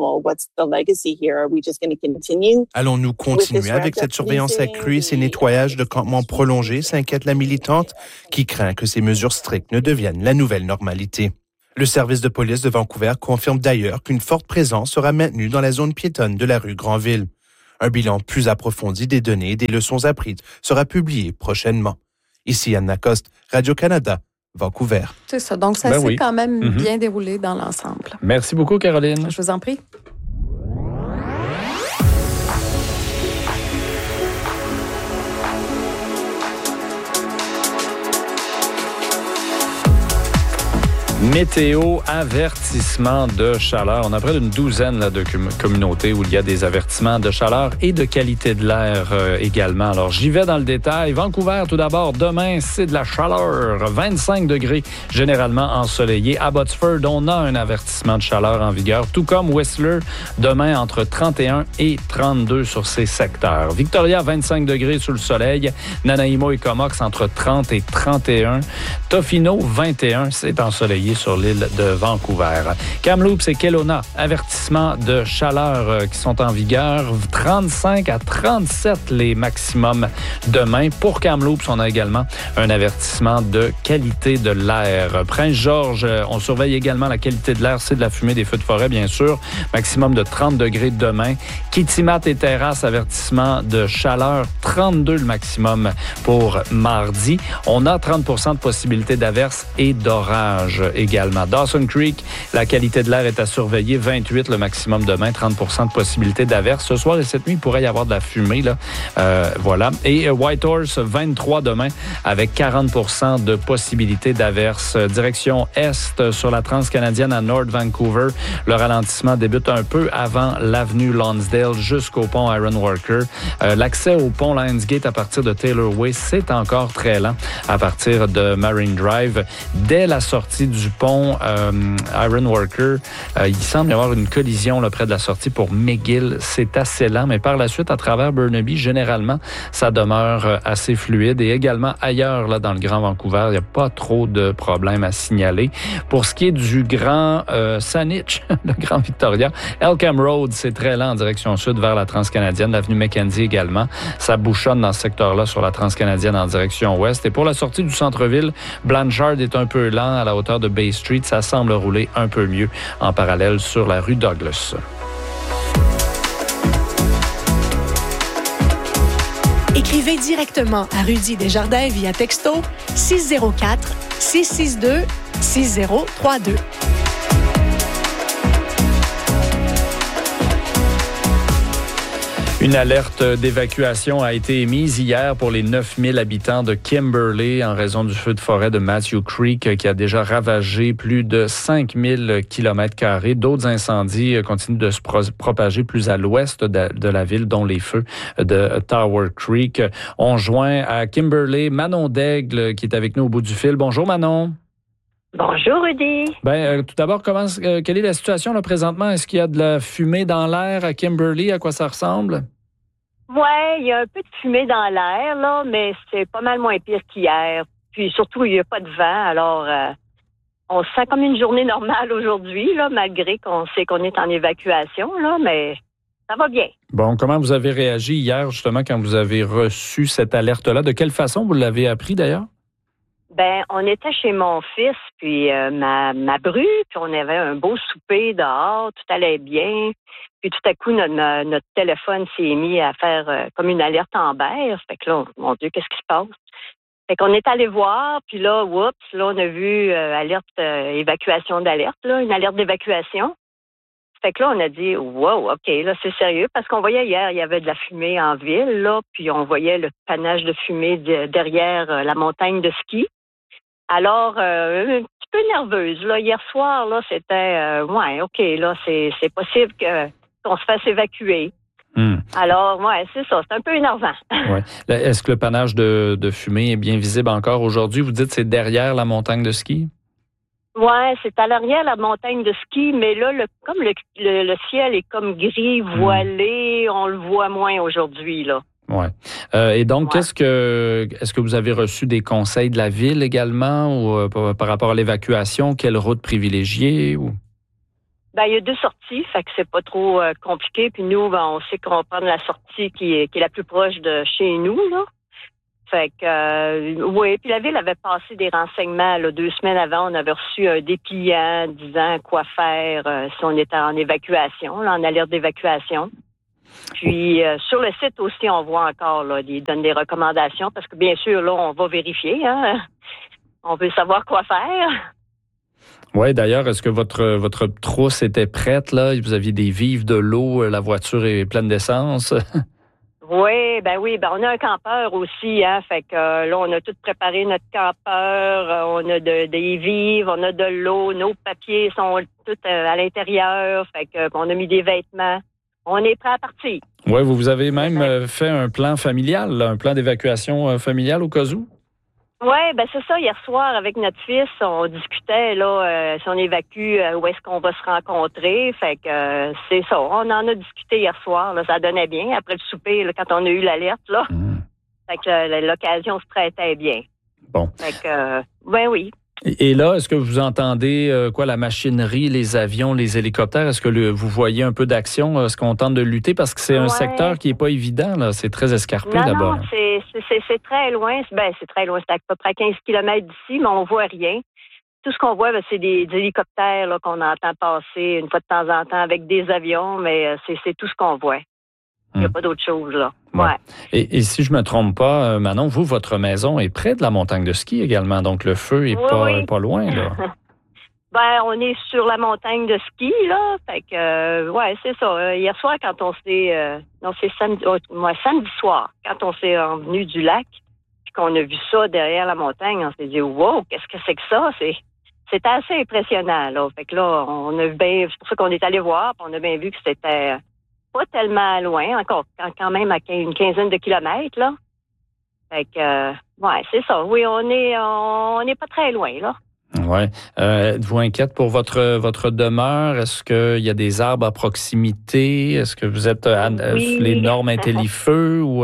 Allons-nous continuer avec cette surveillance accrue et ces nettoyages de campements prolongés, s'inquiète la militante, qui craint que ces mesures strictes ne deviennent la nouvelle normalité. Le service de police de Vancouver confirme d'ailleurs qu'une forte présence sera maintenue dans la zone piétonne de la rue Granville. Un bilan plus approfondi des données et des leçons apprises sera publié prochainement. Ici Anne Lacoste, Radio-Canada, Vancouver. C'est ça. Donc, ça ben s'est oui. quand même mm-hmm. bien déroulé dans l'ensemble. Merci beaucoup, Caroline. Je vous en prie. Météo, avertissement de chaleur. On a près d'une douzaine là, de com- communautés où il y a des avertissements de chaleur et de qualité de l'air euh, également. Alors, j'y vais dans le détail. Vancouver, tout d'abord, demain, c'est de la chaleur. vingt-cinq degrés, généralement ensoleillé. À Abbotsford, on a un avertissement de chaleur en vigueur, tout comme Whistler, demain, entre trente et un et trente-deux sur ces secteurs. Victoria, vingt-cinq degrés sous le soleil. Nanaimo et Comox, entre trente et trente et un. Tofino, vingt et un, c'est ensoleillé sur l'île de Vancouver. Kamloops et Kelowna, avertissement de chaleur euh, qui sont en vigueur. trente-cinq à trente-sept les maximums demain. Pour Kamloops, on a également un avertissement de qualité de l'air. Prince-Georges, euh, on surveille également la qualité de l'air. C'est de la fumée des feux de forêt, bien sûr. Maximum de trente degrés demain. Kitimat et Terrasse, avertissement de chaleur. trente-deux le maximum pour mardi. On a trente pour cent de possibilité d'averse et d'orage également. Dawson Creek, la qualité de l'air est à surveiller. vingt-huit le maximum demain, trente pour cent de possibilité d'averse. Ce soir et cette nuit, il pourrait y avoir de la fumée. Là. Euh, voilà. Et Whitehorse, vingt-trois demain, avec quarante pour cent de possibilité d'averse. Direction Est, sur la transcanadienne à North Vancouver. Le ralentissement débute un peu avant l'avenue Lonsdale jusqu'au pont Ironworker. Euh, l'accès au pont Lionsgate à partir de Taylor Way, c'est encore très lent à partir de Marine Drive. Dès la sortie du pont euh, Ironworker, euh, il semble y avoir une collision là, près de la sortie pour McGill. C'est assez lent, mais par la suite, à travers Burnaby, généralement, ça demeure euh, assez fluide. Et également ailleurs, là, dans le Grand Vancouver, il n'y a pas trop de problèmes à signaler. Pour ce qui est du Grand euh, Saanich, le Grand Victoria, Elkham Road, c'est très lent en direction sud vers la transcanadienne. L'avenue Mackenzie également. Ça bouchonne dans ce secteur-là sur la transcanadienne en direction ouest. Et pour la sortie du centre-ville, Blanchard est un peu lent à la hauteur de Bay Street. Ça semble rouler un peu mieux en parallèle sur la rue Douglas. Écrivez directement à Rudy Desjardins via texto six zéro quatre, six six deux, six zéro trois deux. Une alerte d'évacuation a été émise hier pour les neuf mille habitants de Kimberley en raison du feu de forêt de Matthew Creek qui a déjà ravagé plus de cinq mille kilomètres carrés. D'autres incendies continuent de se pro- propager plus à l'ouest de, de la ville, dont les feux de Tower Creek. On joint à Kimberley Manon Daigle qui est avec nous au bout du fil. Bonjour Manon. Bonjour Rudy. Ben, euh, tout d'abord, comment, euh, quelle est la situation là présentement? Est-ce qu'il y a de la fumée dans l'air à Kimberley? À quoi ça ressemble? Ouais, il y a un peu de fumée dans l'air, là, mais c'est pas mal moins pire qu'hier. Puis surtout, il n'y a pas de vent, alors euh, on se sent comme une journée normale aujourd'hui, là, malgré qu'on sait qu'on est en évacuation, là, mais ça va bien. Bon, comment vous avez réagi hier, justement, quand vous avez reçu cette alerte-là? De quelle façon vous l'avez appris, d'ailleurs? Ben, on était chez mon fils, puis euh, ma, ma bru, puis on avait un beau souper dehors, tout allait bien. Puis tout à coup, notre, notre téléphone s'est mis à faire euh, comme une alerte Amber. Fait que là, on, mon Dieu, qu'est-ce qui se passe? Fait qu'on est allé voir, puis là, oups, là, on a vu euh, alerte, euh, évacuation d'alerte, là, une alerte d'évacuation. Fait que là, on a dit, wow, OK, là, c'est sérieux, parce qu'on voyait hier, il y avait de la fumée en ville, là, puis on voyait le panache de fumée de, derrière euh, la montagne de ski. Alors, euh, un petit peu nerveuse, là, hier soir, là, c'était, euh, ouais, OK, là, c'est, c'est possible que, qu'on se fasse évacuer. Mmh. Alors, ouais, c'est ça, c'est un peu énervant. Ouais. Est-ce que le panache de, de fumée est bien visible encore aujourd'hui? Vous dites que c'est derrière la montagne de ski? Ouais, c'est à l'arrière la montagne de ski, mais là, le, comme le, le, le ciel est comme gris, voilé, mmh. on le voit moins aujourd'hui, là. Ouais. Euh, et donc, Ouais. est-ce que est-ce que vous avez reçu des conseils de la ville également ou euh, par, par rapport à l'évacuation? Quelle route privilégier? Ou... Ben, il y a deux sorties, fait que c'est pas trop euh, compliqué. Puis nous, ben, on sait qu'on va prendre la sortie qui est, qui est la plus proche de chez nous, là. Fait que, euh, oui, puis la ville avait passé des renseignements, là, deux semaines avant, on avait reçu un dépliant disant quoi faire euh, si on était en évacuation, là, en alerte d'évacuation. Puis, euh, sur le site aussi, on voit encore, là, ils donnent des recommandations, parce que bien sûr, là, on va vérifier, hein. On veut savoir quoi faire. Oui, d'ailleurs, est-ce que votre votre trousse était prête, là? Vous aviez des vivres, de l'eau, la voiture est pleine d'essence? Oui, ben oui, ben on a un campeur aussi, hein, fait que euh, là, on a tout préparé notre campeur, euh, on a de, des vivres, on a de l'eau, nos papiers sont tous euh, à l'intérieur, fait que on a mis des vêtements, on est prêt à partir. Oui, vous, vous avez même euh, fait un plan familial, là, un plan d'évacuation euh, familiale au cas où? Oui, ben c'est ça. Hier soir, avec notre fils, on discutait là euh, si on évacue, euh, où est-ce qu'on va se rencontrer. Fait que euh, c'est ça. On en a discuté hier soir. Là, ça donnait bien après le souper, là, quand on a eu l'alerte là. Mmh. Fait que euh, l'occasion se prêtait bien. Bon. Fait que euh, ben oui. Et, et là, est-ce que vous entendez euh, quoi, la machinerie, les avions, les hélicoptères? Est-ce que le, vous voyez un peu d'action? Est-ce qu'on tente de lutter? Parce que c'est un Ouais. secteur qui est pas évident, là. C'est très escarpé Non, là-bas. non, là. c'est, c'est, c'est, c'est très loin. Ben, c'est très loin. C'est à peu près quinze kilomètres d'ici, mais on voit rien. Tout ce qu'on voit, ben, c'est des, des hélicoptères là, qu'on entend passer une fois de temps en temps avec des avions, mais euh, c'est, c'est tout ce qu'on voit. Il n'y a Hum. pas d'autre chose, là. Ouais. Ouais. Et, et si je me trompe pas, euh, Manon, vous, votre maison est près de la montagne de ski également, donc le feu est Oui, pas, oui. est pas loin, là. Ben, on est sur la montagne de ski, là. Fait que, euh, ouais, c'est ça. Euh, hier soir, quand on s'est, euh, non, c'est samedi, oh, ouais, samedi soir, quand on s'est revenu du lac, puis qu'on a vu ça derrière la montagne, on s'est dit, wow, qu'est-ce que c'est que ça? C'est, c'était assez impressionnant, là. Fait que là, on a bien, c'est pour ça qu'on est allé voir, puis on a bien vu que c'était pas tellement loin, encore, quand même à une quinzaine de kilomètres, là. Fait que, euh, ouais, c'est ça. Oui, on est, on n'est pas très loin, là. Oui. Euh, êtes-vous inquiète pour votre votre demeure? Est-ce qu'il y a des arbres à proximité? Est-ce que vous êtes à Oui. les normes Intellifeu ou...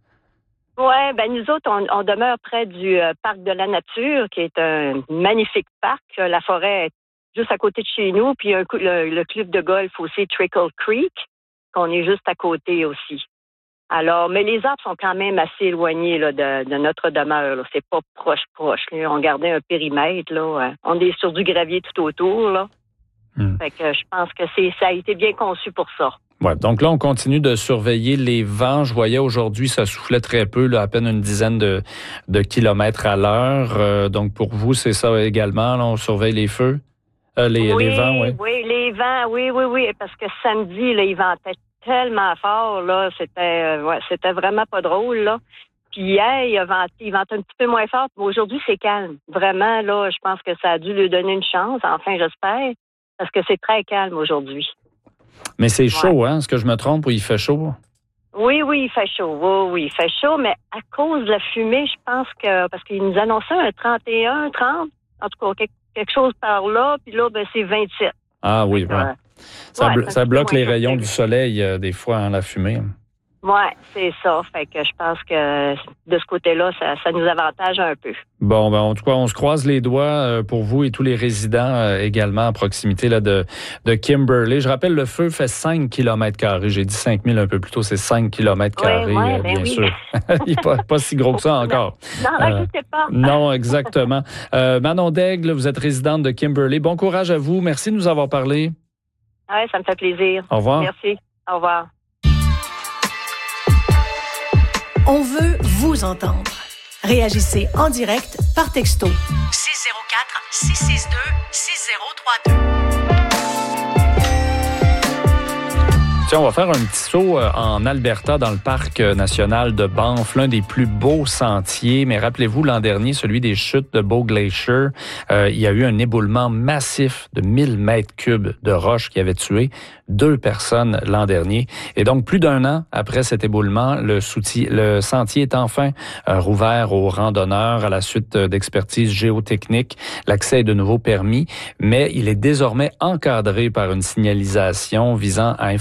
Oui, ben nous autres, on, on demeure près du euh, parc de la nature, qui est un magnifique parc. La forêt est juste à côté de chez nous, puis un, le, le club de golf aussi, Trickle Creek, qu'on est juste à côté aussi. Alors, mais les arbres sont quand même assez éloignés là, de, de notre demeure. Là. C'est pas proche-proche. Là. On gardait un périmètre. Là. On est sur du gravier tout autour. Là. Hmm. Fait que je pense que c'est ça a été bien conçu pour ça. Ouais, donc là, on continue de surveiller les vents. Je voyais aujourd'hui, ça soufflait très peu, là, à peine une dizaine de, de kilomètres à l'heure. Euh, donc pour vous, c'est ça également. Là, on surveille les feux, euh, les, oui, les vents, oui. Oui, les vents, oui, oui, oui. Parce que samedi, là, il ventait tellement fort, là, c'était, ouais, c'était vraiment pas drôle, là. Puis hier, il a venté, il ventait un petit peu moins fort, mais aujourd'hui, c'est calme. Vraiment, là, je pense que ça a dû lui donner une chance, enfin, j'espère, parce que c'est très calme aujourd'hui. Mais c'est chaud, ouais. hein? Est-ce que je me trompe ou il fait chaud? Oui, oui, il fait chaud. Oui, oui, il fait chaud, mais à cause de la fumée, je pense que, parce qu'il nous annonçait un trente et un, trente, en tout cas, quelque, quelque chose par là, puis là, ben, c'est vingt-sept. Ah oui, oui. Ça, ouais, blo- ça bloque les rayons du soleil, euh, des fois, hein, la fumée. Oui, c'est ça. Fait que je pense que de ce côté-là, ça, ça nous avantage un peu. Bon, ben, en tout cas, on se croise les doigts euh, pour vous et tous les résidents euh, également à proximité là, de, de Kimberley. Je rappelle, le feu fait cinq kilomètres carrés. J'ai dit cinq mille un peu plus tôt, c'est cinq kilomètres carrés, ouais, ouais, euh, ben bien oui. sûr. Il n'est pas, pas si gros que ça encore. Non, non rajoutez pas. Non, exactement. Euh, Manon Daigle, vous êtes résidente de Kimberley. Bon courage à vous. Merci de nous avoir parlé. Oui, ça me fait plaisir. Au revoir. Merci. Au revoir. On veut vous entendre. Réagissez en direct par texto. six zéro quatre, six six deux, six zéro trois deux. Tiens, on va faire un petit saut en Alberta dans le parc national de Banff, l'un des plus beaux sentiers. Mais rappelez-vous, l'an dernier, celui des chutes de Bow Glacier, euh, il y a eu un éboulement massif de mille mètres cubes de roches qui avait tué deux personnes l'an dernier. Et donc, plus d'un an après cet éboulement, le, soutien, le sentier est enfin euh, rouvert aux randonneurs à la suite d'expertises géotechniques. L'accès est de nouveau permis, mais il est désormais encadré par une signalisation visant à informer le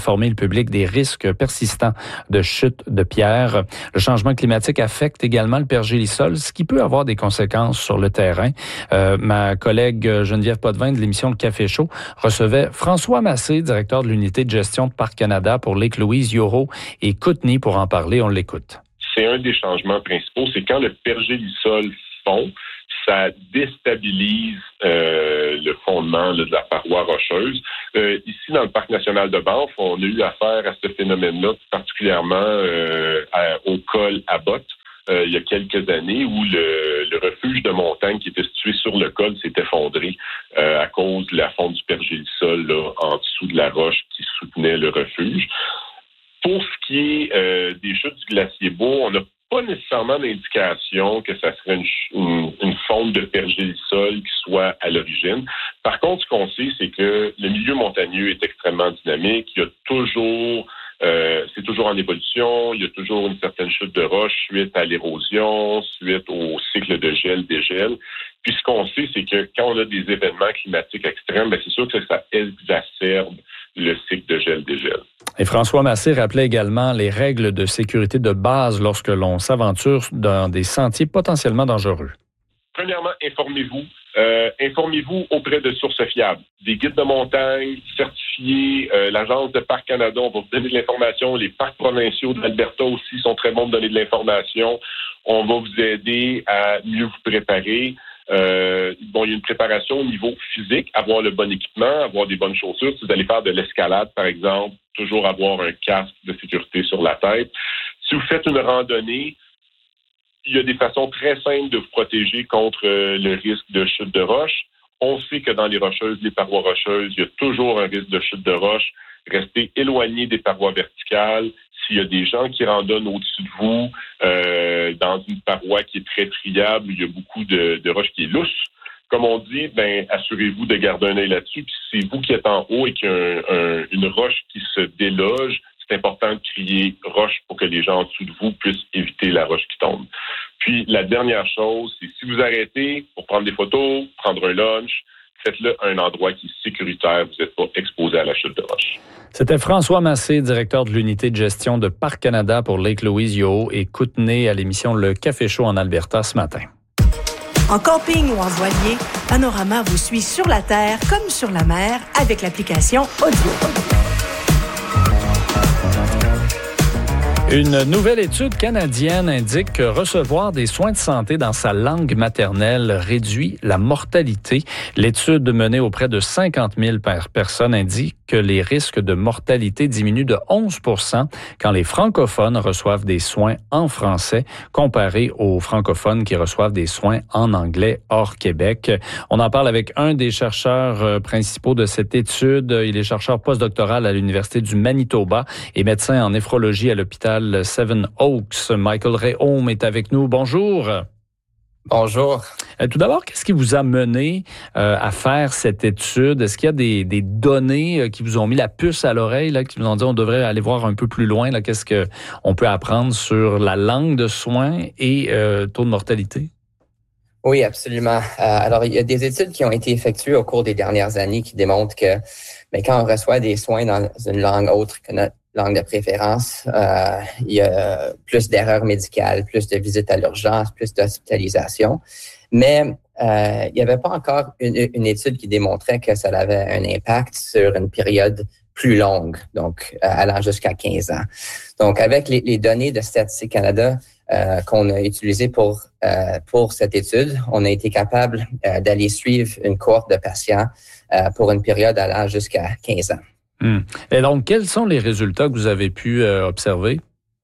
public des risques persistants de chute de pierres. Le changement climatique affecte également le pergélisol, ce qui peut avoir des conséquences sur le terrain. Euh, ma collègue Geneviève Potvin de l'émission Le Café Chaud recevait François Massé, directeur de l'unité de gestion de Parcs Canada pour Lake Louise, Yoro et Kootenay. Pour en parler, on l'écoute. C'est un des changements principaux, c'est quand le pergélisol fond, ça déstabilise euh, le fondement là, de la paroi rocheuse. Euh, ici, dans le Parc national de Banff, on a eu affaire à ce phénomène-là, particulièrement euh, à, au col Abbott, euh, il y a quelques années, où le, le refuge de montagne qui était situé sur le col s'est effondré euh, à cause de la fonte du pergélisol là, en dessous de la roche qui soutenait le refuge. Pour ce qui est euh, des chutes du glacier Beau, on n'a pas nécessairement d'indication que ça serait une, une, une fonte de pergélisol qui soit à l'origine. Par contre, ce qu'on sait, c'est que le milieu montagneux est extrêmement dynamique. Il y a toujours, euh, c'est toujours en évolution. Il y a toujours une certaine chute de roche suite à l'érosion, suite au cycle de gel-dégel. Puis ce qu'on sait, c'est que quand on a des événements climatiques extrêmes, bien, c'est sûr que ça exacerbe le cycle de gel-dégel. Et François Massé rappelait également les règles de sécurité de base lorsque l'on s'aventure dans des sentiers potentiellement dangereux. Premièrement, informez-vous. Euh, informez-vous auprès de sources fiables. Des guides de montagne certifiés, euh, l'Agence de Parcs Canada, on va vous donner de l'information. Les parcs provinciaux de l'Alberta aussi sont très bons de donner de l'information. On va vous aider à mieux vous préparer. Euh, bon, il y a une préparation au niveau physique, avoir le bon équipement, avoir des bonnes chaussures. Si vous allez faire de l'escalade, par exemple, toujours avoir un casque de sécurité sur la tête. Si vous faites une randonnée, il y a des façons très simples de vous protéger contre le risque de chute de roche. On sait que dans les rocheuses, les parois rocheuses, il y a toujours un risque de chute de roche. Restez éloigné des parois verticales. S'il y a des gens qui randonnent au-dessus de vous, euh, dans une paroi qui est très friable, il y a beaucoup de, de roches qui est lousse, comme on dit, ben assurez-vous de garder un œil là-dessus. Puis si c'est vous qui êtes en haut et qu'il y a un, un, une roche qui se déloge, c'est important de crier roche pour que les gens en dessous de vous puissent éviter la roche qui tombe. Puis la dernière chose, c'est si vous arrêtez pour prendre des photos, prendre un lunch, faites-le à un endroit qui est sécuritaire, vous n'êtes pas exposé à la chute de roche. C'était François Massé, directeur de l'unité de gestion de Parcs Canada pour Lake Louise, Yoho et Kootenay à l'émission Le Café Chaud en Alberta ce matin. En camping ou en voilier, Panorama vous suit sur la terre comme sur la mer avec l'application Audio. Une nouvelle étude canadienne indique que recevoir des soins de santé dans sa langue maternelle réduit la mortalité. L'étude menée auprès de cinquante mille personnes indique que les risques de mortalité diminuent de onze pour cent quand les francophones reçoivent des soins en français comparé aux francophones qui reçoivent des soins en anglais hors Québec. On en parle avec un des chercheurs principaux de cette étude. Il est chercheur postdoctoral à l'Université du Manitoba et médecin en néphrologie à l'hôpital Seven Oaks. Michael Réaume est avec nous. Bonjour. Bonjour. Euh, tout d'abord, qu'est-ce qui vous a mené euh, à faire cette étude? Est-ce qu'il y a des, des données euh, qui vous ont mis la puce à l'oreille, là, qui vous ont dit on devrait aller voir un peu plus loin? Là, qu'est-ce qu'on peut apprendre sur la langue de soins et euh, taux de mortalité? Oui, absolument. Euh, alors, il y a des études qui ont été effectuées au cours des dernières années qui démontrent que bien, quand on reçoit des soins dans une langue autre que notre langue de préférence, euh, il y a plus d'erreurs médicales, plus de visites à l'urgence, plus d'hospitalisation. Mais euh, il n'y avait pas encore une, une étude qui démontrait que ça avait un impact sur une période plus longue, donc euh, allant jusqu'à quinze ans. Donc, avec les, les données de Statistique Canada euh, qu'on a utilisées pour euh, pour cette étude, on a été capable euh, d'aller suivre une cohorte de patients euh, pour une période allant jusqu'à quinze ans. Hum. Et donc, quels sont les résultats que vous avez pu euh, observer?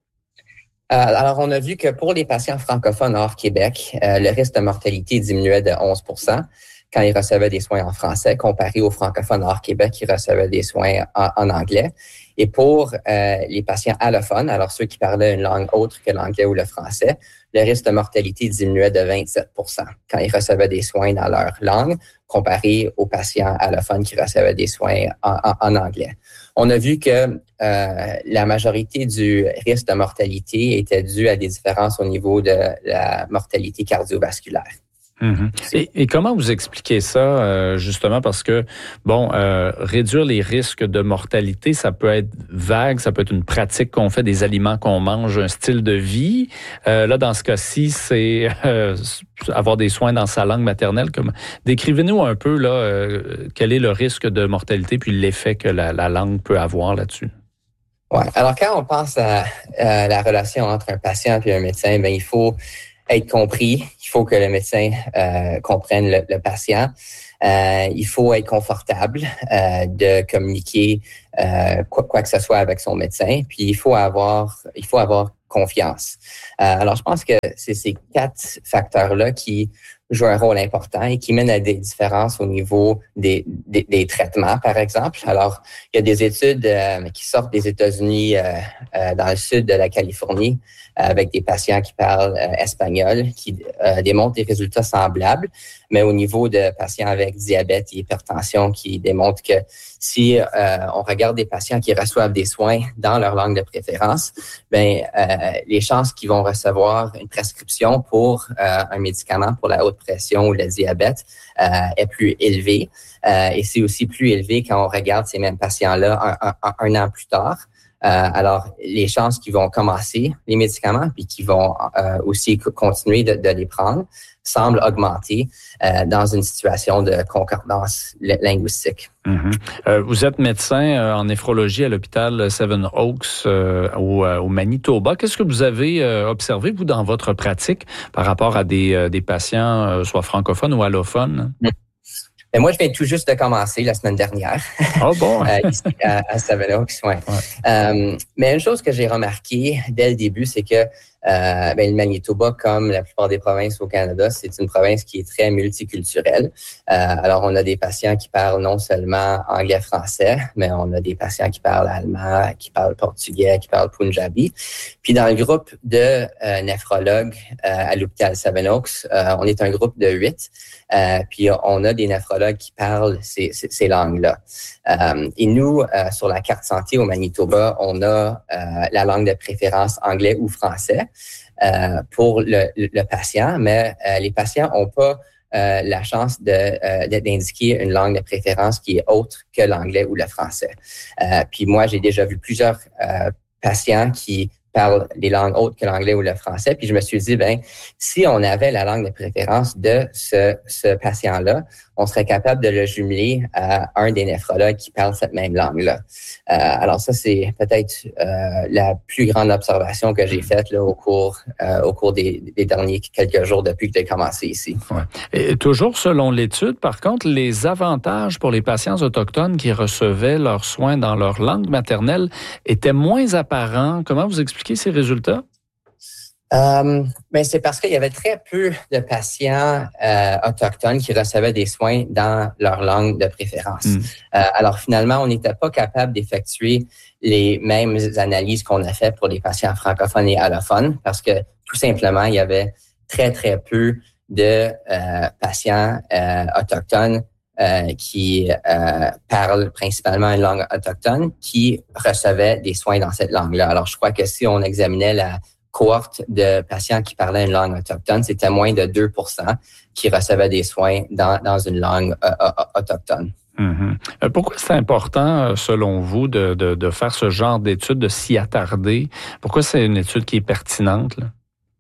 Euh, alors, on a vu que pour les patients francophones hors Québec, euh, le risque de mortalité diminuait de onze pour cent quand ils recevaient des soins en français, comparé aux francophones hors Québec qui recevaient des soins en, en anglais. Et pour euh, les patients allophones, alors ceux qui parlaient une langue autre que l'anglais ou le français, le risque de mortalité diminuait de vingt-sept pour cent quand ils recevaient des soins dans leur langue, comparé aux patients allophones qui recevaient des soins en, en, en anglais. On a vu que euh, la majorité du risque de mortalité était due à des différences au niveau de la mortalité cardiovasculaire. Mm-hmm. Et, et comment vous expliquez ça, euh, justement, parce que, bon, euh, réduire les risques de mortalité, ça peut être vague, ça peut être une pratique qu'on fait, des aliments qu'on mange, un style de vie. Euh, là, dans ce cas-ci, c'est euh, avoir des soins dans sa langue maternelle. Comme... Décrivez-nous un peu, là, euh, quel est le risque de mortalité puis l'effet que la, la langue peut avoir là-dessus. Ouais. Alors, quand on pense à, à la relation entre un patient et un médecin, ben il faut être compris. Il faut que le médecin euh, comprenne le, le patient. Euh, il faut être confortable euh, de communiquer euh, quoi, quoi que ce soit avec son médecin. Puis il faut avoir, il faut avoir confiance. Euh, alors, je pense que c'est ces quatre facteurs-là qui jouent un rôle important et qui mènent à des différences au niveau des, des, des traitements, par exemple. Alors, il y a des études euh, qui sortent des États-Unis euh, euh, dans le sud de la Californie euh, avec des patients qui parlent euh, espagnol, qui euh, démontrent des résultats semblables, mais au niveau de patients avec diabète et hypertension, qui démontrent que si euh, on regarde des patients qui reçoivent des soins dans leur langue de préférence, ben euh, les chances qu'ils vont recevoir une prescription pour euh, un médicament pour la haute pression ou le diabète euh, est plus élevée. Euh, et c'est aussi plus élevé quand on regarde ces mêmes patients-là un, un, un an plus tard. Euh, alors, les chances qu'ils vont commencer les médicaments puis qu'ils vont euh, aussi continuer de, de les prendre semblent augmenter euh, dans une situation de concordance linguistique. Mm-hmm. Euh, vous êtes médecin euh, en néphrologie à l'hôpital Seven Oaks euh, au, euh, au Manitoba. Qu'est-ce que vous avez euh, observé, vous, dans votre pratique par rapport à des, euh, des patients, euh, soit francophones ou allophones? Mm. Mais moi, je viens tout juste de commencer la semaine dernière. Oh bon? euh, ici à, à Seven Oaks, ouais. ouais. Euh, mais une chose que j'ai remarqué dès le début, c'est que euh, ben, le Manitoba, comme la plupart des provinces au Canada, c'est une province qui est très multiculturelle. Euh, alors, on a des patients qui parlent non seulement anglais-français, mais on a des patients qui parlent allemand, qui parlent portugais, qui parlent punjabi. Puis dans le groupe de euh, néphrologues euh, à l'hôpital Seven Oaks, euh, on est un groupe de huit. Euh, puis on a des néphrologues qui parlent ces, ces, ces langues-là. Euh, et nous, euh, sur la carte santé au Manitoba, on a euh, la langue de préférence anglais ou français euh, pour le, le patient, mais euh, les patients n'ont pas euh, la chance de, euh, d'indiquer une langue de préférence qui est autre que l'anglais ou le français. Euh, puis moi, j'ai déjà vu plusieurs euh, patients qui parlent les langues autres que l'anglais ou le français. Puis je me suis dit, ben, si on avait la langue de préférence de ce, ce patient-là, on serait capable de le jumeler à un des néphrologues qui parle cette même langue-là. Euh, alors ça, c'est peut-être euh, la plus grande observation que j'ai faite là, au cours, euh, au cours des, des derniers quelques jours depuis que j'ai commencé ici. Ouais. Et toujours selon l'étude, par contre, les avantages pour les patients autochtones qui recevaient leurs soins dans leur langue maternelle étaient moins apparents. Comment vous expliquez ces résultats? Euh, ben c'est parce qu'il y avait très peu de patients euh, autochtones qui recevaient des soins dans leur langue de préférence. Mm. Euh, alors finalement, on n'était pas capable d'effectuer les mêmes analyses qu'on a fait pour les patients francophones et allophones parce que tout simplement, il y avait très, très peu de euh, patients euh, autochtones Euh, qui euh, parlent principalement une langue autochtone, qui recevaient des soins dans cette langue-là. Alors, je crois que si on examinait la cohorte de patients qui parlaient une langue autochtone, c'était moins de deux pour cent qui recevaient des soins dans, dans une langue euh, autochtone. Mm-hmm. Pourquoi c'est important, selon vous, de, de, de faire ce genre d'études, de s'y attarder? Pourquoi c'est une étude qui est pertinente, là?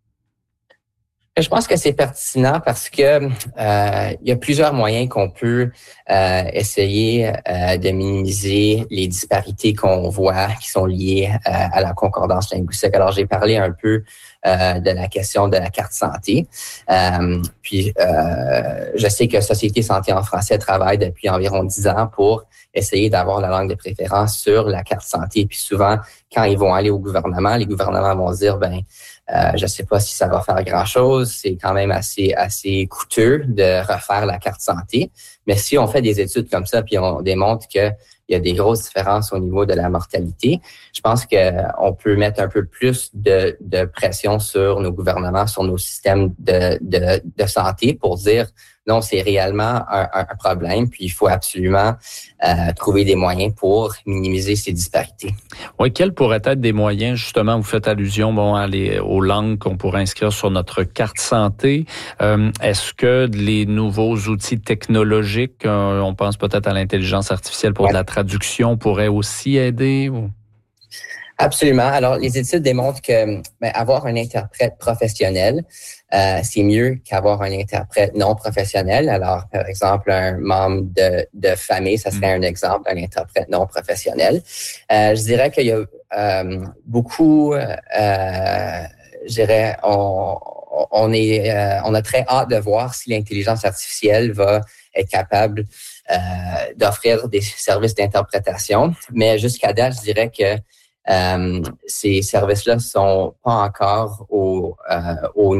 Je pense que c'est pertinent parce que euh, il y a plusieurs moyens qu'on peut euh, essayer euh, de minimiser les disparités qu'on voit qui sont liées euh, à la concordance linguistique. Alors, j'ai parlé un peu euh, de la question de la carte santé. Euh, puis, euh, je sais que Société Santé en français travaille depuis environ dix ans pour essayer d'avoir la langue de préférence sur la carte santé. Puis souvent, quand ils vont aller au gouvernement, les gouvernements vont dire, ben Euh, je ne sais pas si ça va faire grand-chose. C'est quand même assez assez coûteux de refaire la carte santé. Mais si on fait des études comme ça puis on démontre qu'il y a des grosses différences au niveau de la mortalité, je pense qu'on peut mettre un peu plus de, de pression sur nos gouvernements, sur nos systèmes de, de, de santé pour dire non, c'est réellement un, un, un problème, puis il faut absolument euh, trouver des moyens pour minimiser ces disparités. Oui, quels pourraient être des moyens, justement, vous faites allusion bon, à les, aux langues qu'on pourrait inscrire sur notre carte santé. Euh, est-ce que les nouveaux outils technologiques, euh, on pense peut-être à l'intelligence artificielle pour ouais. de la traduction, pourraient aussi aider? Ou? Absolument. Alors, les études démontrent que ben, avoir un interprète professionnel, euh, c'est mieux qu'avoir un interprète non professionnel. Alors, par exemple, un membre de, de famille, ça serait un exemple d'un interprète non professionnel. Euh, je dirais qu'il y a euh, beaucoup, euh, je dirais, on, on est, euh, on a très hâte de voir si l'intelligence artificielle va être capable euh, d'offrir des services d'interprétation. Mais jusqu'à date, je dirais que Euh, ces services-là sont pas encore au, euh, au